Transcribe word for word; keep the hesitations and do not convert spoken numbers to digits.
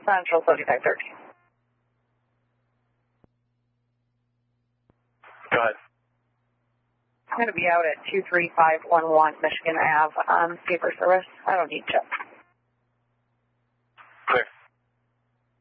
Central seventy-five thirteen. Go ahead. I'm going to be out at two three five one one Michigan Avenue on paper service. I don't need chips.